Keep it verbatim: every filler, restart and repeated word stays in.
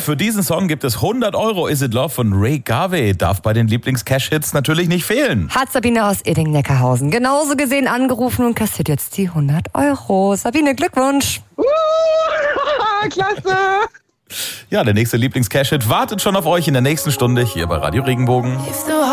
Für diesen Song gibt es hundert Euro. Is It Love von Ray Garvey. Darf bei den Lieblings-Cash-Hits natürlich nicht fehlen. Hat Sabine aus Idding-Neckarhausen genauso gesehen angerufen und kassiert jetzt die hundert Euro. Sabine, Glückwunsch. Uh, klasse. Ja, der nächste Lieblings-Cash-Hit wartet schon auf euch in der nächsten Stunde hier bei Radio Regenbogen.